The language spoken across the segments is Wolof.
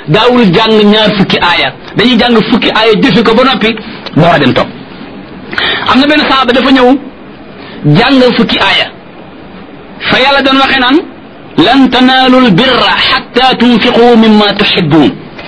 daawul jàng ñaar fukki aaya dañuy jàng fukki aaya jëfe ko ba noppi door a dem toog am na benn saaba dafa ñëw jàng fukki aaya fa yàlla doon waxee naan lan tanaalul birra hatta tunfiqu mimma tuhibbun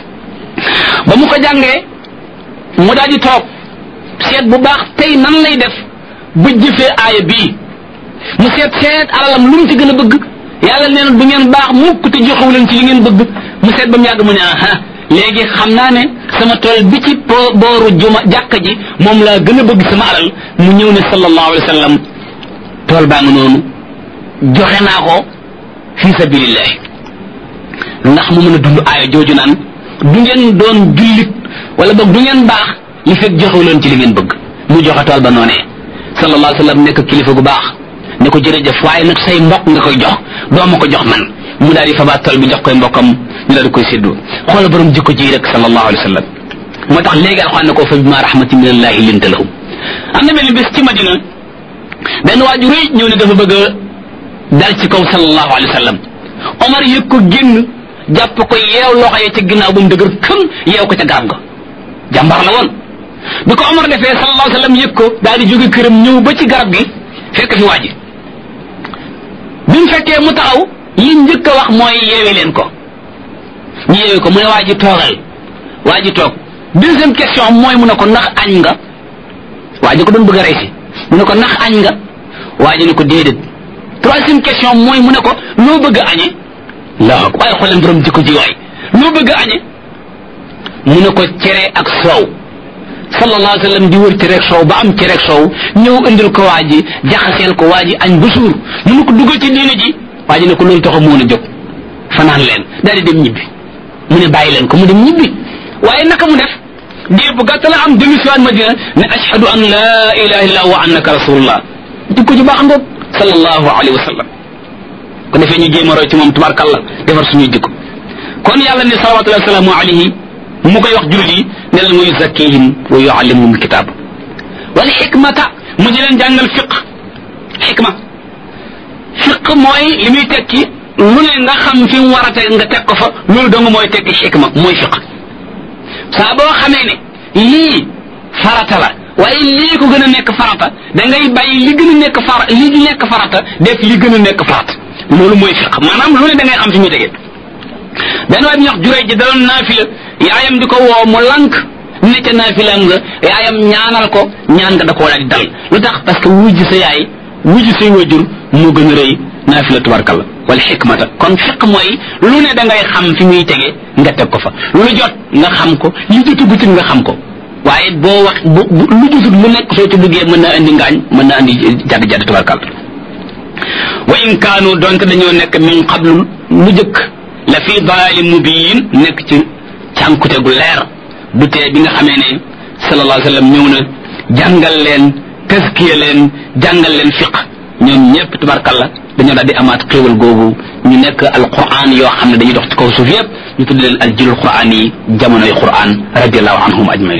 ba mu ko jàngee mu daal di toog seet bu baax tey nan lay def ba jëfee aaya bii mu seet alalam lu mu ci gën a bëgg yàlla nee na du ngeen baax mukk te joxewu leen ci li ngeen bëgg mu seet ba mu yàgg mu ne aha léegi xam naa ne sama tool bi ci booru jàkka ji moom laa gën a bëgg sama alal mu ñëw ne sallallahu alayhi wa sallam tool baa nga noonu joxe naa ko fi sabilillah ndax mu mën a dund aaya jooju naan du ngeen doon jullit wala boog du ngeen baax li fekk joxewu leen ci li ngeen bëgg mu joxe tool ba noonee sallallahu alayhi wa sallam nekk kilifa gu baax ne ko jërëjëf waaye nag say mbokk nga koy jox doo ma ko jox man mu daal di fabaat tool bi jox koy mbokkam ñu daal di koy séddoo xoola borom jikko ji rek sallallahu alayhi wa sallam moo tax léegi alxuraan ne ko fa bima rahmatin min allahi linta lahum am na benn bés ci Madina benn waaju rëy ñëw ne dafa bëgg a dal ci kaw sallallahu alayhi wa sallam Omar yëg ko génn jàpp ko yeew loxo yi ca ginnaaw ba mu dëgër këm yeew ko ca garab ga jàmbaar la woon bi ko Omar defee sallallahu alayhi wa sallam yëg ko daal di jóge këram ñëw ba ci garab gi fekk fi waa ji bi mu fekkee mu taxaw yi njëkk a wax mooy yeewi leen ko ñu yeewi ko mu ne waa ji toogal waa ji toog deuxième question mooy mu ne ko ndax añ nga waa ji ko doon bëgg a rey si mu ne ko ndax añ nga waa ji ne ko déedéet troisième question mooy mu ne ko loo bëgg a añe laa ko waaye xooleen borom jikko ji waay loo bëgg a añe mu ne ko cere ak soow sallallahu alayhi wa sallam di wër cere ak soow ba am cere ak soow ñëw indil ko waa ji jaxaseel ko waa ji añ ba suur mu ne ko dugal ci diine ji waa ji ne ko loolu taxaw mu woon a jóg fanaan leen daal di dem ñibbi mu ne bàyyi leen ko mu dem ñibbi waaye naka mu def diir bu gàtt la am demi siwaat Madina ne ashhadu an la ilaha illallah wa annaka rasulullah jikko ji baax ngoog sallallahu alayhi wa sallam ko defee ñu jéem a roy ci moom tubaarkàlla defar suñuy jikko kon yàlla ne salawatullahi wa salaamu alayhi mu koy wax jullit yi ne leen wa yuzakkihim wa yuallimuhum alkitab wal xikmata mu di leen jàngal xikma mooy li muy tekki lu ne nga xam fi mu war a teg nga teg ko fa loolu dong mooy tekki xikma mooy fiq saa boo xamee ne lii farata la waaye lii ko gën a nekk farata da ngay bàyyi li gën a nekk li nekk farata def li gën a nekk farata loolu mooy fiq maanaam lu ne da ngay xam fi muy tegee benn waay bi ñuy wax juree ji daloon naafila yaayam di ko woo mu lank ne ca naafilaam nga yaayam ñaanal ko ñaan nga da koo daal di dal lu tax parce que wujj sa yaay wujj say wajur moo gën a rëy naafila tubarkalla wal xikmata kon fiq mooy lu ne da ngay xam fi muy tege nga teg ko fa lu jot nga xam ko li jotugutit nga xam ko waaye boo wax lu jotut lu nekk soo ci duggee mën na andi ngaañ mën na andi jadd tubarkalla wa in kaanu donte dañoo nekk min qablu lu jëkk la fi dalaalin mubiin nekk ci cànkute gu leer du tee bi nga xamee ne sallallahu alayhi wa sallam ñëw na jàngal leen taskiya leen jàngal leen fiq ñoom ñëpp tubarkalla dañoo daal di amaat xéewal googu ñu nekk alquran yoo xam ne dañuy dox ci kaw suuf yëpp ñu tudd leen aljilul quran yi jamonoy quran radiallahu anhum ajmain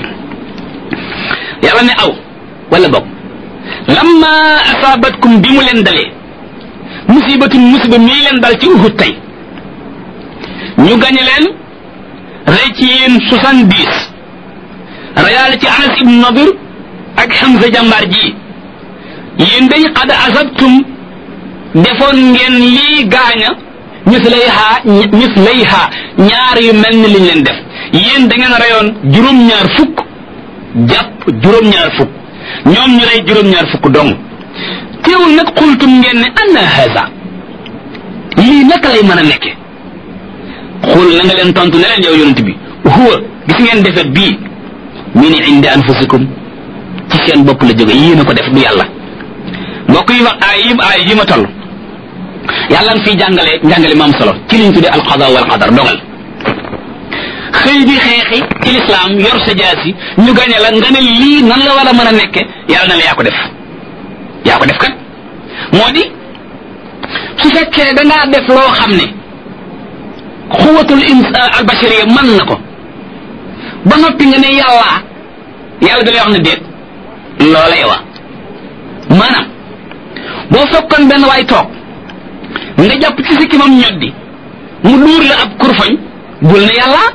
yàlla ne aw wala bokk lamma asaabatkum bi mu leen dalee musiba mii leen dal ci Uhud tey ñu gañe leen rey ci yéen 70 reyaale ci Anas ibn Nadir ak Hamza jàmbaar ji yéen day qad asabtum defoon ngeen lii gaaña mislayha ñaar yu mel ni liñ leen def yéen da ngeen reyoon juróom-ñaar fukk jàpp juróom-ñaar fukk ñoom ñu rey juróom-ñaar fukk dong teewul nag xultum ngeen ne anna haza lii naka lay mën a nekke xul na nga leen tontu ne leen yow yonent bi huwa gis ngeen defet bii min indi anfusikum ci seen bopp la jóge yéen a ko def du yàlla mbokk yi wax ay yi ma toll yàlla nga fiy jàngale maam solo ci liñ tuddee alqada wal qadar dogal xëy di xeexi ci lislaam yor sa jaasi ñu gañe la nga ne lii nan la war a mën a nekke yàlla na la yaa ko def kat moo di su fekkee dangaa def loo xam ne xuwatul albashariya mën na ko ba noppi nga ne yàlla da lay wax ne déet loolay wax maanaam boo fekkoon benn waay toog nga jàpp ci sikkimam ñoddi mu duur la ab kurfañ bul ne yàlla